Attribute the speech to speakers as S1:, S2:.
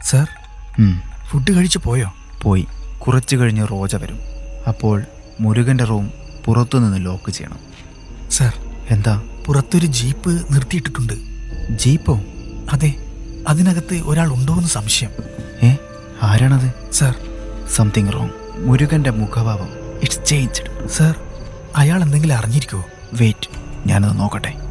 S1: Sir, food കഴിച്ചു പോയോ?
S2: പോയി. കുറച്ച് കഴിഞ്ഞ് റോജ വരും. അപ്പോൾ മുരുകൻ്റെ റൂം പുറത്തുനിന്ന് ലോക്ക് ചെയ്യണം.
S1: സാർ,
S2: എന്താ?
S1: പുറത്തൊരു ജീപ്പ് നിർത്തിയിട്ടിട്ടുണ്ട്.
S2: ജീപ്പോ?
S1: അതെ, അതിനകത്ത് ഒരാൾ ഉണ്ടോയെന്ന് സംശയം.
S2: ആരാണത്?
S1: Sir,
S2: something wrong. മുരുകൻ്റെ മുഖഭാവം ഇറ്റ്സ് ചേഞ്ച്ഡ്.
S1: സാർ, അയാൾ എന്തെങ്കിലും അറിഞ്ഞിരിക്കുമോ?
S2: വെയിറ്റ്, ഞാനത് നോക്കട്ടെ.